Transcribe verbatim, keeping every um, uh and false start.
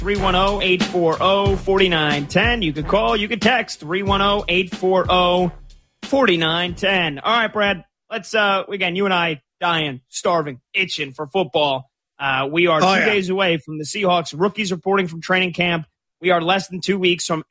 three one zero, eight four zero, four nine one zero. You can call, you can text three one zero, eight four zero, four nine one zero. All right, Brad, let's, uh, again, you and I dying, starving, itching for football. Uh, we are oh, two yeah. days away from the Seahawks rookies reporting from training camp. We are less than two weeks from